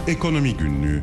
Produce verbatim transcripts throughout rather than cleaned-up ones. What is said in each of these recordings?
Ekonomi Günlüğü.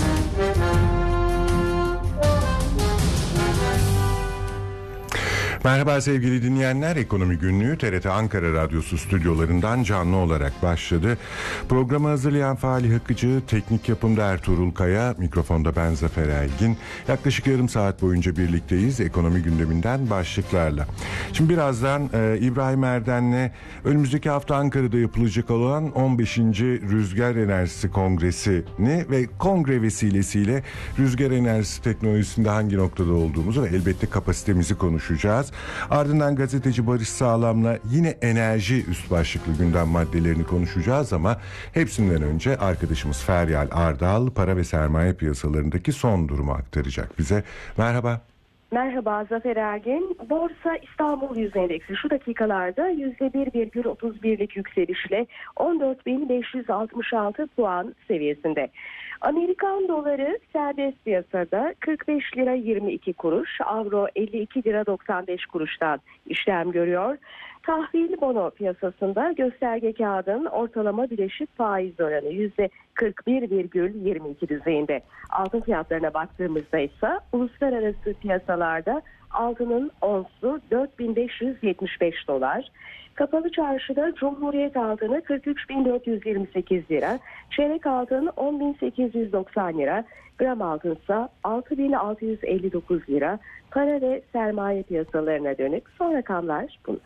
Merhaba sevgili dinleyenler, Ekonomi Günlüğü T R T Ankara Radyosu stüdyolarından canlı olarak başladı. Programı hazırlayan Falih Akıcı, teknik yapımda Ertuğrul Kaya, mikrofonda ben Zafer Elgin. Yaklaşık yarım saat boyunca birlikteyiz ekonomi gündeminden başlıklarla. Şimdi birazdan e, İbrahim Erden'le önümüzdeki hafta Ankara'da yapılacak olan on beşinci Rüzgar Enerjisi Kongresi'ni ve kongre vesilesiyle rüzgar enerjisi teknolojisinde hangi noktada olduğumuzu ve elbette kapasitemizi konuşacağız. Ardından gazeteci Barış Sağlam'la yine enerji üst başlıklı gündem maddelerini konuşacağız ama hepsinden önce arkadaşımız Feryal Ardal para ve sermaye piyasalarındaki son durumu aktaracak bize. Merhaba. Merhaba Zafer Ergin. Borsa İstanbul Yüz Endeksi şu dakikalarda yüzde bir virgül otuz birlik yükselişle on dört bin beş yüz altmış altı puan seviyesinde. Amerikan doları serbest piyasada kırk beş lira yirmi iki kuruş, avro elli iki lira doksan beş kuruştan işlem görüyor. Tahvil bono piyasasında gösterge kağıdın ortalama bileşik faiz oranı yüzde kırk bir virgül yirmi iki düzeyinde. Altın fiyatlarına baktığımızda ise uluslararası piyasalarda altının onsu dört bin beş yüz yetmiş beş dolar. Kapalı çarşıda Cumhuriyet altını kırk üç bin dört yüz yirmi sekiz lira, çeyrek altın on bin sekiz yüz doksan lira, gram altınsa altı bin altı yüz elli dokuz lira. Para ve sermaye piyasalarına dönük son rakamlar bunlar.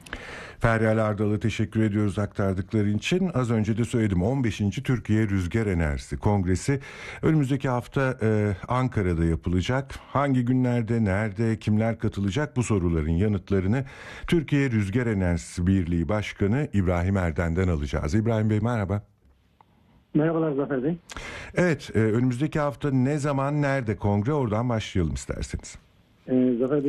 Feryal Ardal'a teşekkür ediyoruz aktardıkları için. Az önce de söyledim, on beşinci Türkiye Rüzgar Enerjisi Kongresi önümüzdeki hafta e, Ankara'da yapılacak. Hangi günlerde, nerede, kimler katılacak, bu soruların yanıtlarını Türkiye Rüzgar Enerjisi Birliği Başkanı İbrahim Erden'den alacağız. İbrahim Bey merhaba. Merhabalar Zafer Bey. Evet, e, önümüzdeki hafta ne zaman, nerede kongre, oradan başlayalım isterseniz. Ee, Zafer Bey,